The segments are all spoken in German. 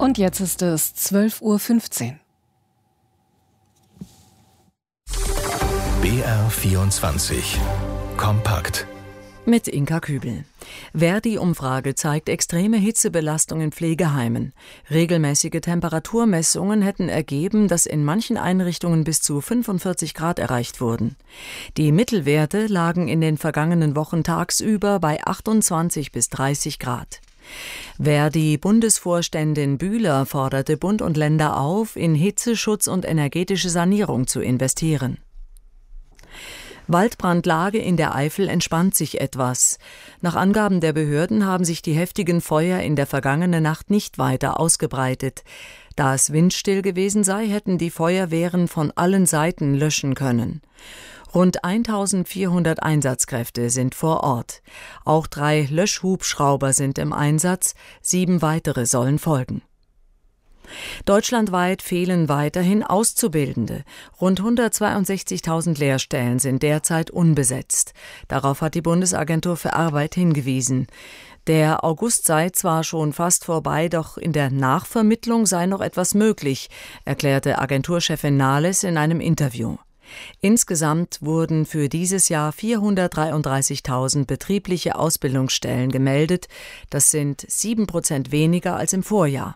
Und jetzt ist es 12:15 Uhr. BR24 Kompakt mit Inka Kübel. Verdi-Umfrage zeigt extreme Hitzebelastung in Pflegeheimen. Regelmäßige Temperaturmessungen hätten ergeben, dass in manchen Einrichtungen bis zu 45 Grad erreicht wurden. Die Mittelwerte lagen in den vergangenen Wochen tagsüber bei 28 bis 30 Grad. Verdi-Bundesvorständin Bühler forderte Bund und Länder auf, in Hitzeschutz und energetische Sanierung zu investieren. Waldbrandlage in der Eifel entspannt sich etwas. Nach Angaben der Behörden haben sich die heftigen Feuer in der vergangenen Nacht nicht weiter ausgebreitet. Da es windstill gewesen sei, hätten die Feuerwehren von allen Seiten löschen können. Rund 1400 Einsatzkräfte sind vor Ort. Auch 3 Löschhubschrauber sind im Einsatz, 7 weitere sollen folgen. Deutschlandweit fehlen weiterhin Auszubildende. Rund 162.000 Lehrstellen sind derzeit unbesetzt. Darauf hat die Bundesagentur für Arbeit hingewiesen. Der August sei zwar schon fast vorbei, doch in der Nachvermittlung sei noch etwas möglich, erklärte Agenturchefin Nahles in einem Interview. Insgesamt wurden für dieses Jahr 433.000 betriebliche Ausbildungsstellen gemeldet. Das sind 7% weniger als im Vorjahr.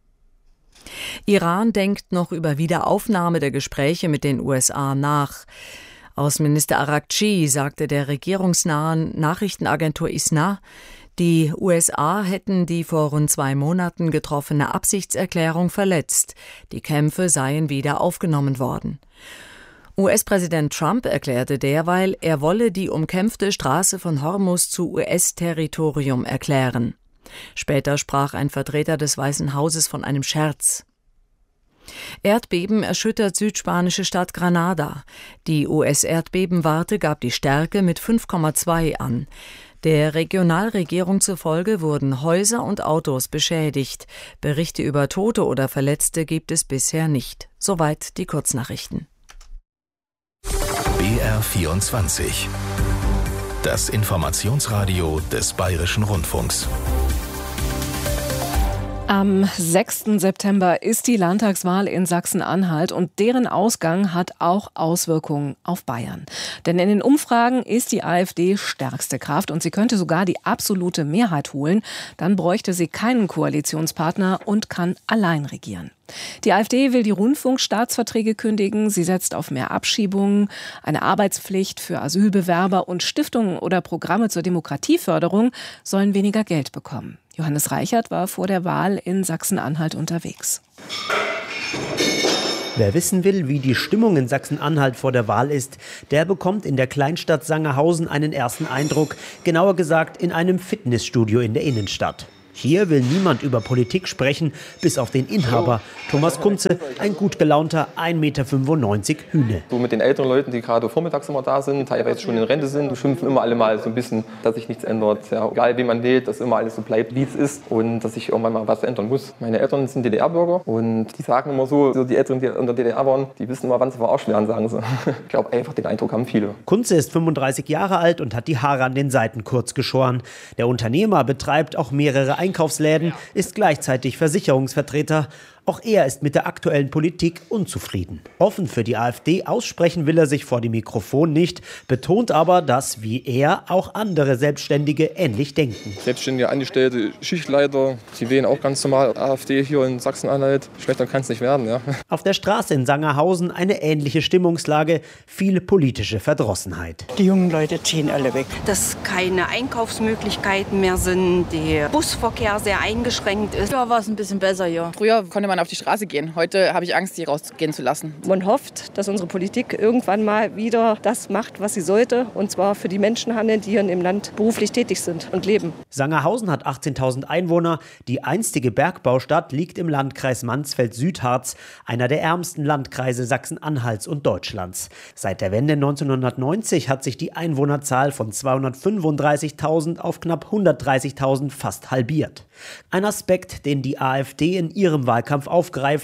Iran denkt noch über Wiederaufnahme der Gespräche mit den USA nach. Außenminister Araghchi sagte der regierungsnahen Nachrichtenagentur ISNA, die USA hätten die vor rund 2 Monaten getroffene Absichtserklärung verletzt. Die Kämpfe seien wieder aufgenommen worden. US-Präsident Trump erklärte derweil, er wolle die umkämpfte Straße von Hormuz zu US-Territorium erklären. Später sprach ein Vertreter des Weißen Hauses von einem Scherz. Erdbeben erschüttert südspanische Stadt Granada. Die US-Erdbebenwarte gab die Stärke mit 5,2 an. Der Regionalregierung zufolge wurden Häuser und Autos beschädigt. Berichte über Tote oder Verletzte gibt es bisher nicht. Soweit die Kurznachrichten. BR24 Das Informationsradio des Bayerischen Rundfunks. Am 6. September ist die Landtagswahl in Sachsen-Anhalt und deren Ausgang hat auch Auswirkungen auf Bayern. Denn in den Umfragen ist die AfD stärkste Kraft und sie könnte sogar die absolute Mehrheit holen. Dann bräuchte sie keinen Koalitionspartner und kann allein regieren. Die AfD will die Rundfunkstaatsverträge kündigen. Sie setzt auf mehr Abschiebungen, eine Arbeitspflicht für Asylbewerber und Stiftungen oder Programme zur Demokratieförderung sollen weniger Geld bekommen. Johannes Reichert war vor der Wahl in Sachsen-Anhalt unterwegs. Wer wissen will, wie die Stimmung in Sachsen-Anhalt vor der Wahl ist, der bekommt in der Kleinstadt Sangerhausen einen ersten Eindruck, genauer gesagt in einem Fitnessstudio in der Innenstadt. Hier will niemand über Politik sprechen, bis auf den Inhaber, Thomas Kunze, ein gut gelaunter 1,95 Meter Hühne. So mit den älteren Leuten, die gerade vormittags immer da sind, teilweise schon in Rente sind, schimpfen immer alle mal so ein bisschen, dass sich nichts ändert. Ja, egal wie man wählt, dass immer alles so bleibt, wie es ist und dass sich irgendwann mal was ändern muss. Meine Eltern sind DDR-Bürger und die sagen immer so die Älteren, die unter DDR waren, die wissen immer, wann sie verarscht werden, sagen sie. Ich glaube einfach, den Eindruck haben viele. Kunze ist 35 Jahre alt und hat die Haare an den Seiten kurz geschoren. Der Unternehmer betreibt auch mehrere Einkaufsläden, ist gleichzeitig Versicherungsvertreter. Auch er ist mit der aktuellen Politik unzufrieden. Offen für die AfD aussprechen will er sich vor dem Mikrofon nicht, betont aber, dass wie er auch andere Selbstständige ähnlich denken. Selbstständige Angestellte, Schichtleiter, sie wählen auch ganz normal AfD hier in Sachsen-Anhalt. Schlechter kann es nicht werden, ja. Auf der Straße in Sangerhausen eine ähnliche Stimmungslage, viel politische Verdrossenheit. Die jungen Leute ziehen alle weg. Dass keine Einkaufsmöglichkeiten mehr sind, der Busverkehr sehr eingeschränkt ist. Ja, war es ein bisschen besser hier. Früher konnte man auf die Straße gehen. Heute habe ich Angst, sie rausgehen zu lassen. Man hofft, dass unsere Politik irgendwann mal wieder das macht, was sie sollte. Und zwar für die Menschen handeln, die hier im Land beruflich tätig sind und leben. Sangerhausen hat 18.000 Einwohner. Die einstige Bergbaustadt liegt im Landkreis Mansfeld-Südharz, einer der ärmsten Landkreise Sachsen-Anhalts und Deutschlands. Seit der Wende 1990 hat sich die Einwohnerzahl von 235.000 auf knapp 130.000 fast halbiert. Ein Aspekt, den die AfD in ihrem Wahlkampf aufgreift.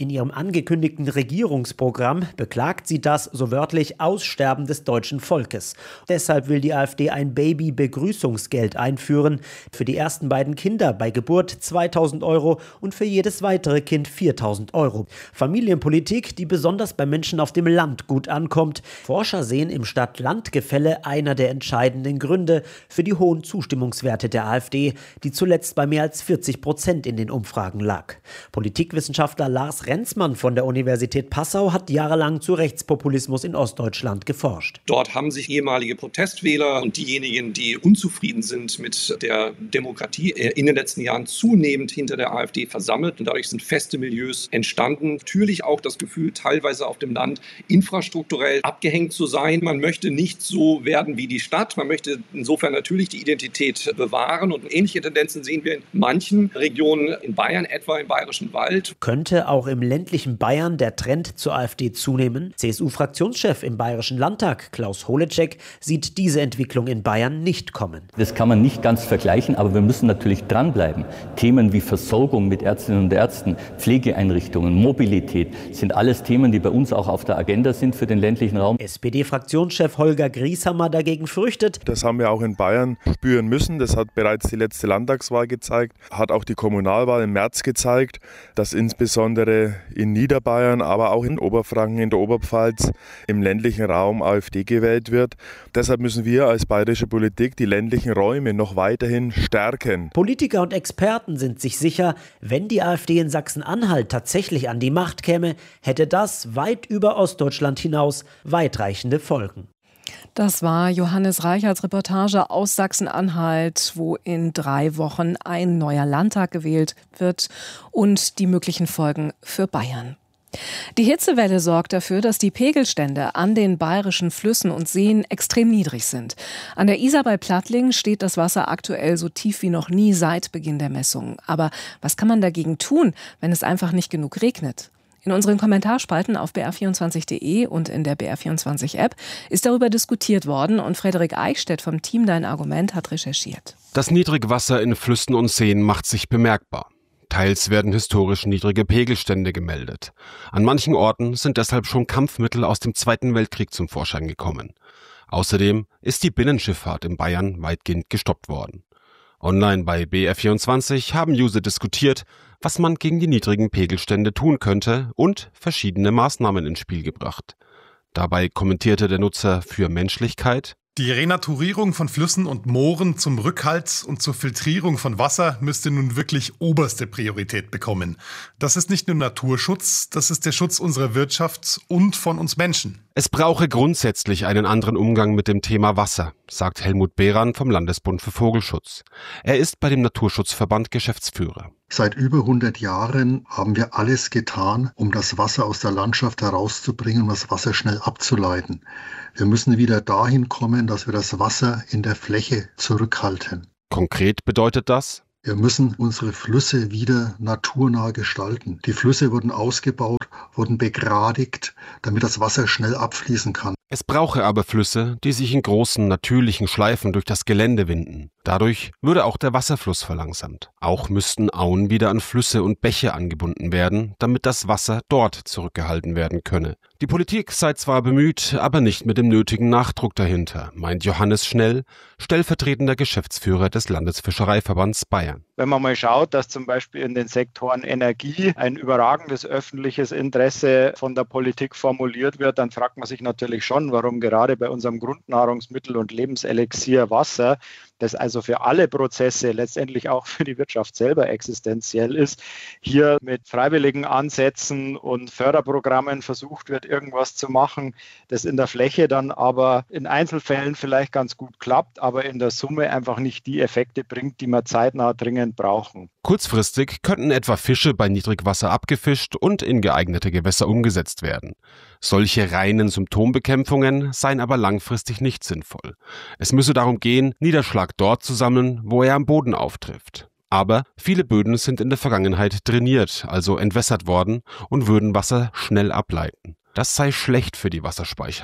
In ihrem angekündigten Regierungsprogramm beklagt sie das, so wörtlich, Aussterben des deutschen Volkes. Deshalb will die AfD ein Baby-Begrüßungsgeld einführen. Für die ersten beiden Kinder bei Geburt 2.000 € und für jedes weitere Kind 4.000 €. Familienpolitik, die besonders bei Menschen auf dem Land gut ankommt. Forscher sehen im Stadt-Land-Gefälle einer der entscheidenden Gründe für die hohen Zustimmungswerte der AfD, die zuletzt bei mehr als 40% in den Umfragen lag. Politikwissenschaftler Lars Renzmann von der Universität Passau hat jahrelang zu Rechtspopulismus in Ostdeutschland geforscht. Dort haben sich ehemalige Protestwähler und diejenigen, die unzufrieden sind mit der Demokratie, in den letzten Jahren zunehmend hinter der AfD versammelt. Und dadurch sind feste Milieus entstanden. Natürlich auch das Gefühl, teilweise auf dem Land infrastrukturell abgehängt zu sein. Man möchte nicht so werden wie die Stadt. Man möchte insofern natürlich die Identität bewahren. Und ähnliche Tendenzen sehen wir in manchen Regionen in Bayern, etwa im Bayerischen Wald. Könnte auch im ländlichen Bayern der Trend zur AfD zunehmen? CSU-Fraktionschef im Bayerischen Landtag, Klaus Holecek, sieht diese Entwicklung in Bayern nicht kommen. Das kann man nicht ganz vergleichen, aber wir müssen natürlich dranbleiben. Themen wie Versorgung mit Ärztinnen und Ärzten, Pflegeeinrichtungen, Mobilität sind alles Themen, die bei uns auch auf der Agenda sind für den ländlichen Raum. SPD-Fraktionschef Holger Grieshammer dagegen fürchtet: Das haben wir auch in Bayern spüren müssen. Das hat bereits die letzte Landtagswahl gezeigt, hat auch die Kommunalwahl im März gezeigt, dass insbesondere in Niederbayern, aber auch in Oberfranken, in der Oberpfalz, im ländlichen Raum AfD gewählt wird. Deshalb müssen wir als bayerische Politik die ländlichen Räume noch weiterhin stärken. Politiker und Experten sind sich sicher, wenn die AfD in Sachsen-Anhalt tatsächlich an die Macht käme, hätte das weit über Ostdeutschland hinaus weitreichende Folgen. Das war Johannes Reicherts Reportage aus Sachsen-Anhalt, wo in 3 Wochen ein neuer Landtag gewählt wird und die möglichen Folgen für Bayern. Die Hitzewelle sorgt dafür, dass die Pegelstände an den bayerischen Flüssen und Seen extrem niedrig sind. An der Isar bei Plattling steht das Wasser aktuell so tief wie noch nie seit Beginn der Messungen. Aber was kann man dagegen tun, wenn es einfach nicht genug regnet? In unseren Kommentarspalten auf br24.de und in der BR24-App ist darüber diskutiert worden und Frederik Eichstädt vom Team Dein Argument hat recherchiert. Das Niedrigwasser in Flüssen und Seen macht sich bemerkbar. Teils werden historisch niedrige Pegelstände gemeldet. An manchen Orten sind deshalb schon Kampfmittel aus dem Zweiten Weltkrieg zum Vorschein gekommen. Außerdem ist die Binnenschifffahrt in Bayern weitgehend gestoppt worden. Online bei BR24 haben User diskutiert, was man gegen die niedrigen Pegelstände tun könnte und verschiedene Maßnahmen ins Spiel gebracht. Dabei kommentierte der Nutzer für Menschlichkeit: Die Renaturierung von Flüssen und Mooren zum Rückhalt und zur Filtrierung von Wasser müsste nun wirklich oberste Priorität bekommen. Das ist nicht nur Naturschutz, das ist der Schutz unserer Wirtschaft und von uns Menschen. Es brauche grundsätzlich einen anderen Umgang mit dem Thema Wasser, sagt Helmut Behran vom Landesbund für Vogelschutz. Er ist bei dem Naturschutzverband Geschäftsführer. Seit über 100 Jahren haben wir alles getan, um das Wasser aus der Landschaft herauszubringen und das Wasser schnell abzuleiten. Wir müssen wieder dahin kommen, dass wir das Wasser in der Fläche zurückhalten. Konkret bedeutet das: Wir müssen unsere Flüsse wieder naturnah gestalten. Die Flüsse wurden ausgebaut, wurden begradigt, damit das Wasser schnell abfließen kann. Es brauche aber Flüsse, die sich in großen, natürlichen Schleifen durch das Gelände winden. Dadurch würde auch der Wasserfluss verlangsamt. Auch müssten Auen wieder an Flüsse und Bäche angebunden werden, damit das Wasser dort zurückgehalten werden könne. Die Politik sei zwar bemüht, aber nicht mit dem nötigen Nachdruck dahinter, meint Johannes Schnell, stellvertretender Geschäftsführer des Landesfischereiverbands Bayern. Wenn man mal schaut, dass zum Beispiel in den Sektoren Energie ein überragendes öffentliches Interesse von der Politik formuliert wird, dann fragt man sich natürlich schon, warum gerade bei unserem Grundnahrungsmittel und Lebenselixier Wasser, das also für alle Prozesse, letztendlich auch für die Wirtschaft selber existenziell ist, hier mit freiwilligen Ansätzen und Förderprogrammen versucht wird, irgendwas zu machen, das in der Fläche dann aber in Einzelfällen vielleicht ganz gut klappt, aber in der Summe einfach nicht die Effekte bringt, die wir zeitnah dringend brauchen. Kurzfristig könnten etwa Fische bei Niedrigwasser abgefischt und in geeignete Gewässer umgesetzt werden. Solche reinen Symptombekämpfungen seien aber langfristig nicht sinnvoll. Es müsse darum gehen, Niederschlag dort zu sammeln, wo er am Boden auftrifft. Aber viele Böden sind in der Vergangenheit drainiert, also entwässert worden und würden Wasser schnell ableiten. Das sei schlecht für die Wasserspeicherung.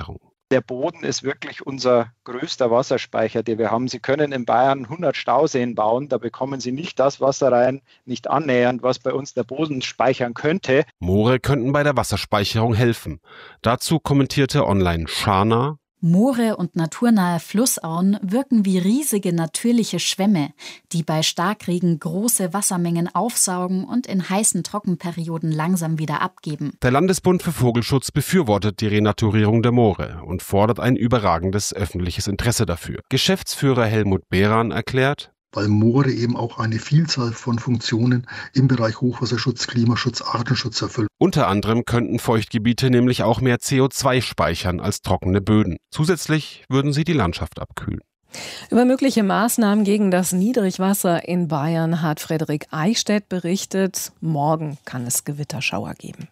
Der Boden ist wirklich unser größter Wasserspeicher, den wir haben. Sie können in Bayern 100 Stauseen bauen, da bekommen Sie nicht das Wasser rein, nicht annähernd, was bei uns der Boden speichern könnte. Moore könnten bei der Wasserspeicherung helfen. Dazu kommentierte online Shana: Moore und naturnahe Flussauen wirken wie riesige natürliche Schwämme, die bei Starkregen große Wassermengen aufsaugen und in heißen Trockenperioden langsam wieder abgeben. Der Landesbund für Vogelschutz befürwortet die Renaturierung der Moore und fordert ein überragendes öffentliches Interesse dafür. Geschäftsführer Helmut Behran erklärt: Weil Moore eben auch eine Vielzahl von Funktionen im Bereich Hochwasserschutz, Klimaschutz, Artenschutz erfüllen. Unter anderem könnten Feuchtgebiete nämlich auch mehr CO2 speichern als trockene Böden. Zusätzlich würden sie die Landschaft abkühlen. Über mögliche Maßnahmen gegen das Niedrigwasser in Bayern hat Frederik Eichstädt berichtet. Morgen kann es Gewitterschauer geben.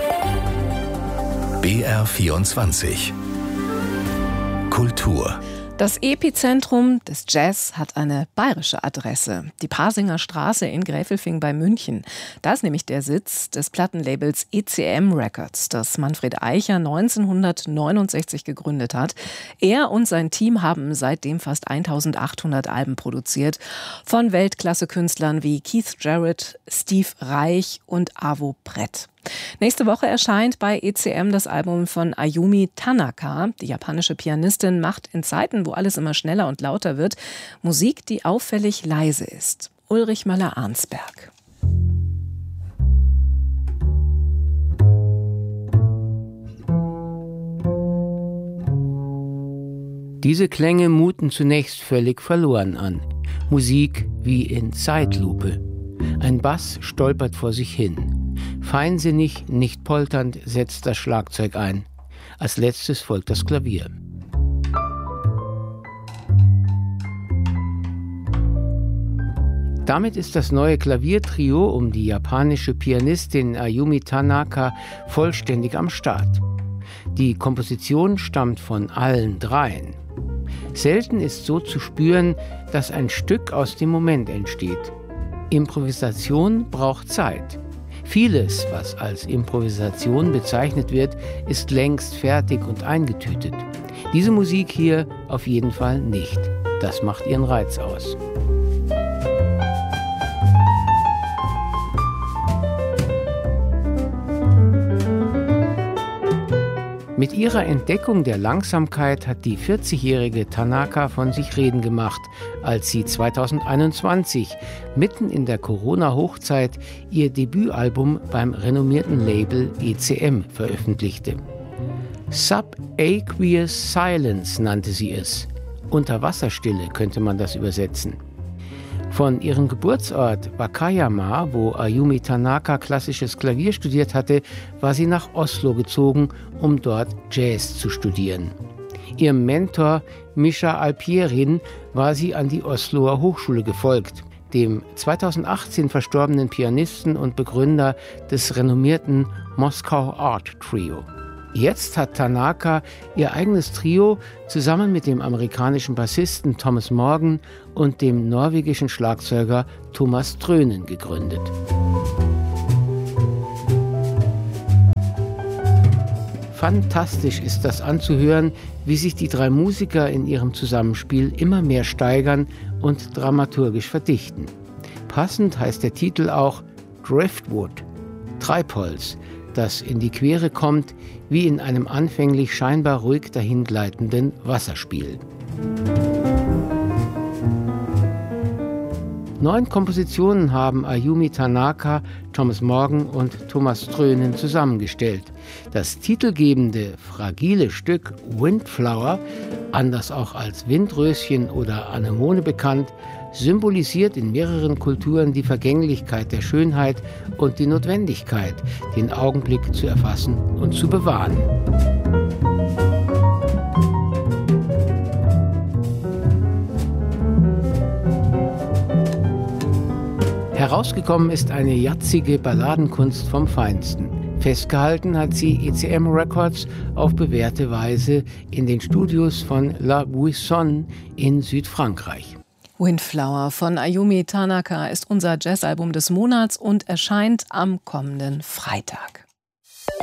BR24 Kultur. Das Epizentrum des Jazz hat eine bayerische Adresse, die Pasinger Straße in Gräfelfing bei München. Da ist nämlich der Sitz des Plattenlabels ECM Records, das Manfred Eicher 1969 gegründet hat. Er und sein Team haben seitdem fast 1800 Alben produziert, von Weltklasse-Künstlern wie Keith Jarrett, Steve Reich und Avo Brett. Nächste Woche erscheint bei ECM das Album von Ayumi Tanaka. Die japanische Pianistin macht in Zeiten, wo alles immer schneller und lauter wird, Musik, die auffällig leise ist. Ulrich Möller-Arnsberg. Diese Klänge muten zunächst völlig verloren an. Musik wie in Zeitlupe. Ein Bass stolpert vor sich hin. Feinsinnig, nicht polternd setzt das Schlagzeug ein. Als letztes folgt das Klavier. Damit ist das neue Klaviertrio um die japanische Pianistin Ayumi Tanaka vollständig am Start. Die Komposition stammt von allen dreien. Selten ist so zu spüren, dass ein Stück aus dem Moment entsteht. Improvisation braucht Zeit. Vieles, was als Improvisation bezeichnet wird, ist längst fertig und eingetütet. Diese Musik hier auf jeden Fall nicht. Das macht ihren Reiz aus. Mit ihrer Entdeckung der Langsamkeit hat die 40-jährige Tanaka von sich reden gemacht, als sie 2021, mitten in der Corona-Hochzeit, ihr Debütalbum beim renommierten Label ECM veröffentlichte. Subaqueous Silence nannte sie es. Unterwasserstille könnte man das übersetzen. Von ihrem Geburtsort Wakayama, wo Ayumi Tanaka klassisches Klavier studiert hatte, war sie nach Oslo gezogen, um dort Jazz zu studieren. Ihrem Mentor Misha Alpierin war sie an die Osloer Hochschule gefolgt, dem 2018 verstorbenen Pianisten und Begründer des renommierten Moskau Art Trio. Jetzt hat Tanaka ihr eigenes Trio zusammen mit dem amerikanischen Bassisten Thomas Morgan und dem norwegischen Schlagzeuger Thomas Trönen gegründet. Fantastisch ist das anzuhören, wie sich die drei Musiker in ihrem Zusammenspiel immer mehr steigern und dramaturgisch verdichten. Passend heißt der Titel auch Driftwood, Treibholz, das in die Quere kommt, wie in einem anfänglich scheinbar ruhig dahingleitenden Wasserspiel. 9 Kompositionen haben Ayumi Tanaka, Thomas Morgan und Thomas Trönen zusammengestellt. Das titelgebende, fragile Stück Windflower, anders auch als Windröschen oder Anemone bekannt, symbolisiert in mehreren Kulturen die Vergänglichkeit der Schönheit und die Notwendigkeit, den Augenblick zu erfassen und zu bewahren. Herausgekommen ist eine jazzige Balladenkunst vom Feinsten. Festgehalten hat sie ECM Records auf bewährte Weise in den Studios von La Buisson in Südfrankreich. Windflower von Ayumi Tanaka ist unser Jazzalbum des Monats und erscheint am kommenden Freitag.